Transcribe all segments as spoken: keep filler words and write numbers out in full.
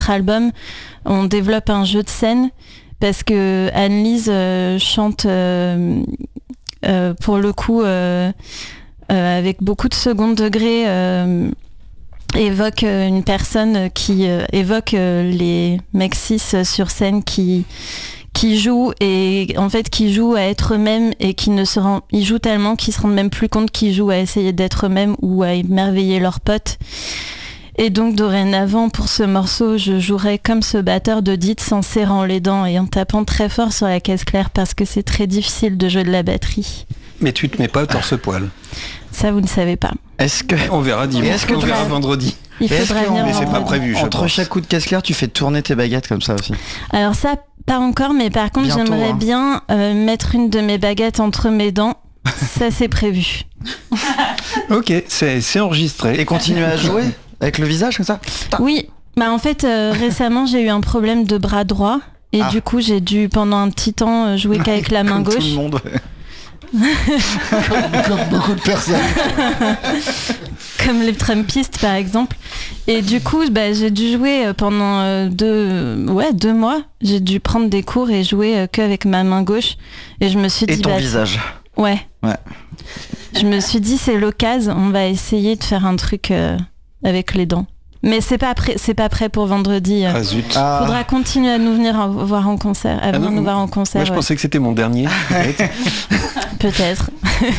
album, on développe un jeu de scène parce que Anne-Lise euh, chante euh, euh, pour le coup euh, euh, avec beaucoup de second degré, euh, évoque euh, une personne qui euh, évoque euh, les mecs cis sur scène qui qui jouent et en fait qui jouent à être eux-mêmes et qui ne se rend, ils jouent tellement qu'ils se rendent même plus compte qu'ils jouent à essayer d'être eux-mêmes ou à émerveiller leurs potes. Et donc dorénavant pour ce morceau je jouerai comme ce batteur de Dietz en serrant les dents et en tapant très fort sur la caisse claire parce que c'est très difficile de jouer de la batterie. Mais tu te mets pas torse-poil. Ça vous ne savez pas. Est-ce que on verra dimanche, est-ce que on tu verra vas... vendredi. Il faudrait venir mais c'est vendredi. pas prévu. Je Entre pense. chaque coup de caisse claire, tu fais tourner tes baguettes comme ça aussi. Alors ça pas encore, mais par contre Bientôt, j'aimerais hein. bien euh, mettre une de mes baguettes entre mes dents. Ça c'est prévu. Ok, c'est, c'est enregistré. Et continuer à jouer avec le visage comme ça. Oui, bah en fait euh, récemment j'ai eu un problème de bras droit et Ah. du coup j'ai dû pendant un petit temps euh, jouer qu'avec la main Comme gauche. Tout le monde. comme, comme beaucoup de personnes. Comme les Trumpistes par exemple. Et du coup bah, j'ai dû jouer euh, pendant euh, deux, ouais, deux mois. J'ai dû prendre des cours et jouer euh, qu'avec ma main gauche. Et je me suis dit... Et ton bah, visage. Ouais. Ouais. Je me suis dit c'est l'occasion, on va essayer de faire un truc euh, avec les dents. Mais c'est pas prêt, c'est pas prêt pour vendredi. Ah zut. Ah. Faudra continuer à nous venir en- voir en concert, à Ah venir non, nous voir en concert. Moi je ouais. pensais que c'était mon dernier. peut-être. Peut-être.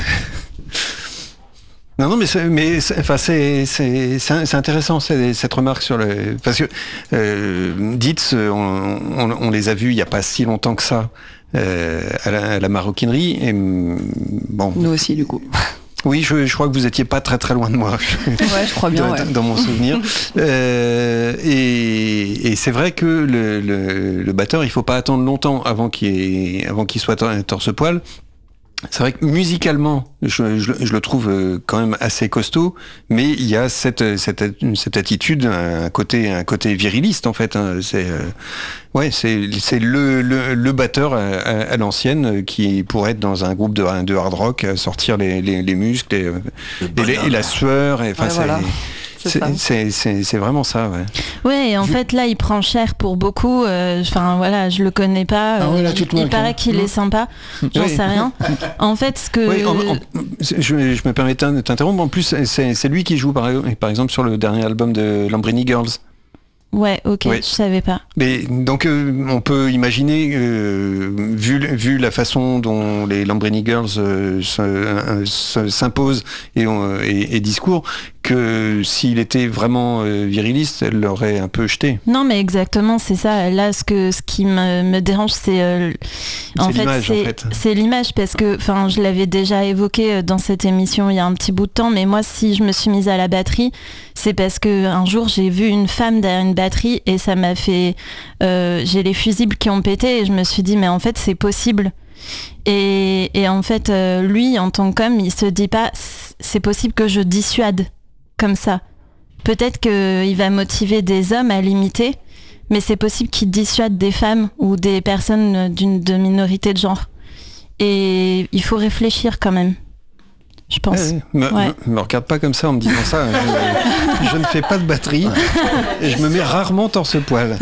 Non, non, mais c'est, mais c'est, enfin, c'est, c'est, c'est, c'est intéressant c'est, cette remarque sur le, parce que euh, Dietz, on, on, on les a vus il n'y a pas si longtemps que ça euh, à, la, à la maroquinerie. Et bon. Nous aussi, du coup. Oui, je, je crois que vous étiez pas très très loin de moi. Ouais, je crois bien. dans, Ouais. dans mon souvenir. euh, et, et c'est vrai que le, le, le batteur, il faut pas attendre longtemps avant qu'il, ait, avant qu'il soit torse-poil. C'est vrai que musicalement, je, je, je le trouve quand même assez costaud, mais il y a cette, cette, cette attitude, un côté, un côté viriliste en fait. Hein. C'est, euh, ouais, c'est, c'est le, le, le batteur à, à, à l'ancienne qui pourrait être dans un groupe de, de hard rock, sortir les, les, les muscles et, et, les, et la sueur. Et, enfin, Ouais, c'est, voilà. C'est, c'est, ça. c'est, c'est, c'est vraiment ça. Ouais. Ouais, et en fait là il prend cher pour beaucoup. Enfin euh, voilà, je le connais pas. Ah ouais, là, euh, tu te il moques, paraît hein. qu'il est sympa. J'en Oui. sais rien. En fait ce que. Oui, en- en- je, je me permets de t'interrompre. En plus, c'est, c'est lui qui joue par, par exemple sur le dernier album de Lambrini Girls. Ouais, ok, Oui. je savais pas. Mais donc euh, on peut imaginer, euh, vu, vu la façon dont les Lambrini Girls euh, se, euh, se, s'imposent et, euh, et, et discours, que s'il était vraiment euh, viriliste, elle l'aurait un peu jeté. Non mais exactement, c'est ça. Là ce que ce qui me, me dérange c'est euh, en, C'est fait, l'image, c'est, en fait. c'est l'image parce que enfin je l'avais déjà évoqué dans cette émission il y a un petit bout de temps, mais moi si je me suis mise à la batterie, c'est parce que un jour j'ai vu une femme derrière une batterie et ça m'a fait euh, j'ai les fusibles qui ont pété et je me suis dit mais en fait c'est possible. Et, et en fait euh, lui en tant qu'homme il se dit pas c'est possible que je dissuade comme ça. Peut-être qu'il va motiver des hommes à l'imiter, mais c'est possible qu'il dissuade des femmes ou des personnes d'une de minorité de genre. Et il faut réfléchir quand même, je pense. Ouais, ouais. Me, Ouais. me, me regarde pas comme ça en me disant ça. Je, je ne fais pas de batterie et je me mets rarement torse-poil.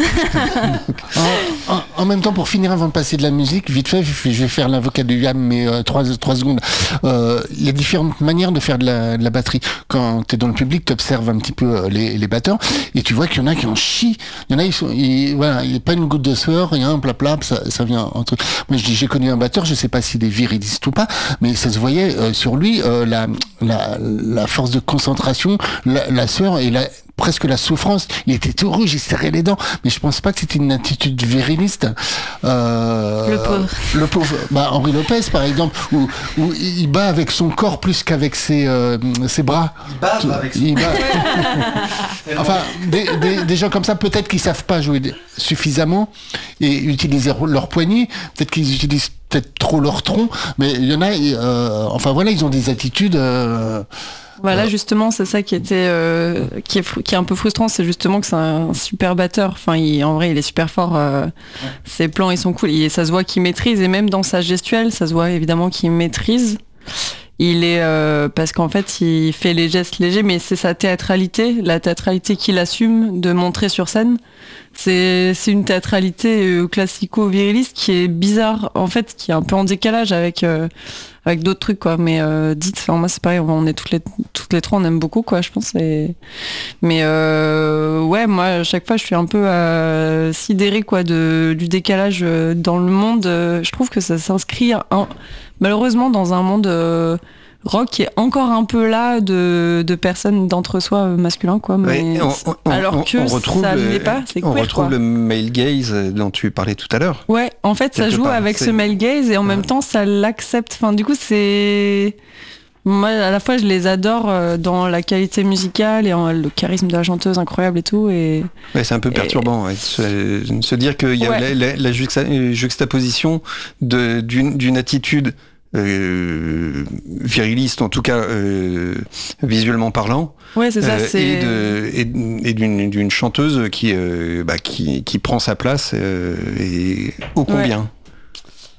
En, en- en même temps, pour finir, avant de passer de la musique, vite fait, je vais faire l'avocat de Yann, mais euh, trois, trois secondes. Euh, il y a différentes manières de faire de la, de la batterie. Quand tu es dans le public, tu observes un petit peu euh, les, les batteurs et tu vois qu'il y en a qui en chient. Il y en a, ils sont, ils, voilà, il n'y a pas une goutte de sueur, rien, plapla, ça, ça vient entre. Moi, je dis, j'ai connu un batteur, je sais pas s'il est viriliste ou pas, mais ça se voyait euh, sur lui, euh, la, la, la force de concentration, la, la sueur et la, presque la souffrance. Il était tout rouge, il serrait les dents, mais je pense pas que c'était une attitude viriliste. Euh, Le pauvre. Le pauvre. Bah, Henri Lopez, par exemple, où, où il bat avec son corps plus qu'avec ses, euh, ses bras. Il bave avec son Il bat- Enfin, des, des, des gens comme ça, peut-être qu'ils savent pas jouer suffisamment et utiliser leur poignet. Peut-être qu'ils utilisent peut-être trop leur tronc, mais il y en a. Euh, enfin voilà, ils ont des attitudes. Euh, Voilà, justement, c'est ça qui était, euh, qui est, fru- qui est un peu frustrant, c'est justement que c'est un super batteur. Enfin, il, en vrai, il est super fort. Euh, ouais. Ses plans, ils sont cool. Et ça se voit qu'il maîtrise, et même dans sa gestuelle, ça se voit évidemment qu'il maîtrise. Il est euh, parce qu'en fait, il fait les gestes légers, mais c'est sa théâtralité, la théâtralité qu'il assume de montrer sur scène. c'est c'est une théâtralité euh, classico-viriliste qui est bizarre, en fait, qui est un peu en décalage avec euh, avec d'autres trucs, quoi. Mais euh, dites, enfin moi c'est pareil, on est toutes les toutes les trois, on aime beaucoup, quoi, je pense. Et... mais euh, ouais, moi à chaque fois je suis un peu euh, sidérée, quoi, de du décalage euh, dans le monde. Euh, je trouve que ça s'inscrit un, malheureusement dans un monde euh, rock qui est encore un peu là de, de personnes d'entre-soi masculins, quoi. Mais Ouais, on- on- alors on- que on retrouve ça ne le- l'est pas, c'est On queer, retrouve quoi. le male gaze dont tu parlais tout à l'heure. Ouais, en fait, ça Quelque joue part, avec c'est- ce male gaze et en même Ouais. temps, ça l'accepte. Enfin, du coup, c'est... Moi, à la fois, je les adore euh, dans la qualité musicale et en, le charisme de la chanteuse incroyable et tout. Et Ouais, c'est un peu Et- perturbant, ouais, de se, se dire qu'il y a Ouais. la, la- la juxta- juxtaposition de- d'une d'une attitude euh, viriliste, en tout cas euh, visuellement parlant, ouais, c'est ça, euh, c'est... et de- et- et d'une d'une chanteuse qui, euh, bah, qui, qui prend sa place euh, et ô combien.